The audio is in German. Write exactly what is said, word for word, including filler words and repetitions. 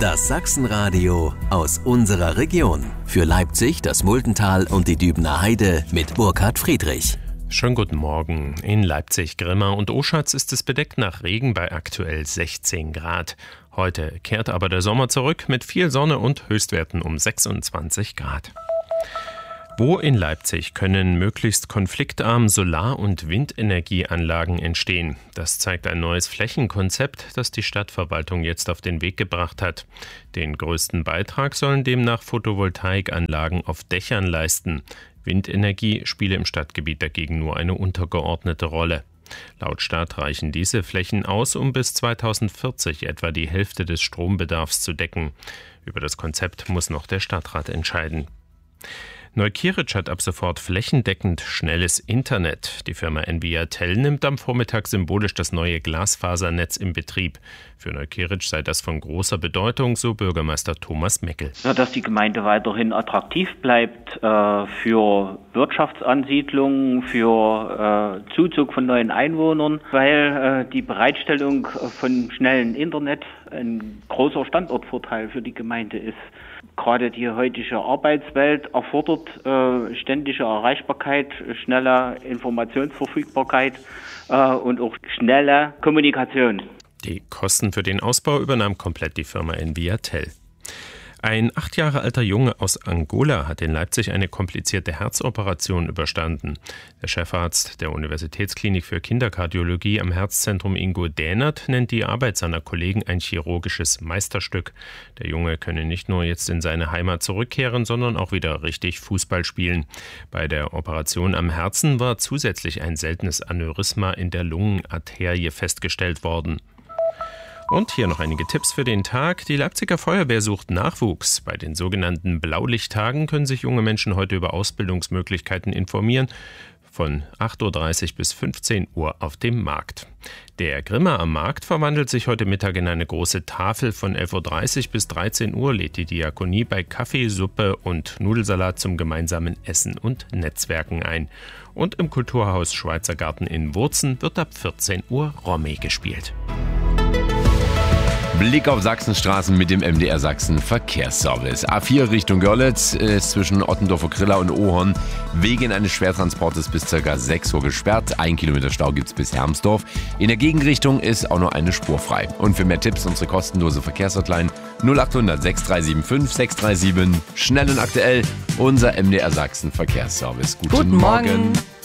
Das Sachsenradio aus unserer Region. Für Leipzig, das Muldental und die Dübener Heide mit Burkhard Friedrich. Schönen guten Morgen. In Leipzig, Grimma und Oschatz ist es bedeckt nach Regen bei aktuell sechzehn Grad. Heute kehrt aber der Sommer zurück mit viel Sonne und Höchstwerten um sechsundzwanzig Grad. Wo in Leipzig können möglichst konfliktarm Solar- und Windenergieanlagen entstehen? Das zeigt ein neues Flächenkonzept, das die Stadtverwaltung jetzt auf den Weg gebracht hat. Den größten Beitrag sollen demnach Photovoltaikanlagen auf Dächern leisten. Windenergie spiele im Stadtgebiet dagegen nur eine untergeordnete Rolle. Laut Stadt reichen diese Flächen aus, um bis zweitausendvierzig etwa die Hälfte des Strombedarfs zu decken. Über das Konzept muss noch der Stadtrat entscheiden. Neukieritzsch hat ab sofort flächendeckend schnelles Internet. Die Firma Enviatel nimmt am Vormittag symbolisch das neue Glasfasernetz in Betrieb. Für Neukieritzsch sei das von großer Bedeutung, so Bürgermeister Thomas Meckel. Ja, dass die Gemeinde weiterhin attraktiv bleibt äh, für Wirtschaftsansiedlungen, für äh, Zuzug von neuen Einwohnern, weil äh, die Bereitstellung von schnellem Internet ein großer Standortvorteil für die Gemeinde ist. Gerade die heutige Arbeitswelt erfordert äh, ständige Erreichbarkeit, schnelle Informationsverfügbarkeit äh, und auch schnelle Kommunikation. Die Kosten für den Ausbau übernahm komplett die Firma Enviatel. Ein acht Jahre alter Junge aus Angola hat in Leipzig eine komplizierte Herzoperation überstanden. Der Chefarzt der Universitätsklinik für Kinderkardiologie am Herzzentrum Ingo Dähnert nennt die Arbeit seiner Kollegen ein chirurgisches Meisterstück. Der Junge könne nicht nur jetzt in seine Heimat zurückkehren, sondern auch wieder richtig Fußball spielen. Bei der Operation am Herzen war zusätzlich ein seltenes Aneurysma in der Lungenarterie festgestellt worden. Und hier noch einige Tipps für den Tag. Die Leipziger Feuerwehr sucht Nachwuchs. Bei den sogenannten Blaulichttagen können sich junge Menschen heute über Ausbildungsmöglichkeiten informieren. Von acht Uhr dreißig bis fünfzehn Uhr auf dem Markt. Der Grimma am Markt verwandelt sich heute Mittag in eine große Tafel. Von elf Uhr dreißig bis dreizehn Uhr lädt die Diakonie bei Kaffee, Suppe und Nudelsalat zum gemeinsamen Essen und Netzwerken ein. Und im Kulturhaus Schweizer Garten in Wurzen wird ab vierzehn Uhr Romy gespielt. Blick auf Sachsenstraßen mit dem M D R Sachsen Verkehrsservice. A vier Richtung Görlitz ist zwischen Ottendorfer Griller und Ohorn wegen eines Schwertransportes bis ca. sechs Uhr gesperrt. Ein Kilometer Stau gibt's bis Hermsdorf. In der Gegenrichtung ist auch nur eine Spur frei. Und für mehr Tipps unsere kostenlose Verkehrshotline null acht hundert sechs drei sieben fünf sechs drei sieben. Schnell und aktuell unser M D R Sachsen Verkehrsservice. Guten, Guten Morgen. Morgen.